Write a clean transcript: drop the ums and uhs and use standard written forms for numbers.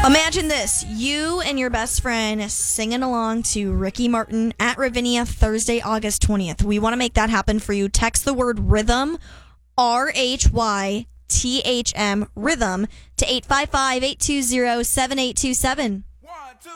Imagine this. You and your best friend singing along to Ricky Martin at Ravinia Thursday, August 20th. We want to make that happen for you. Text the word rhythm, RHYTHM, rhythm, to 855-820-7827.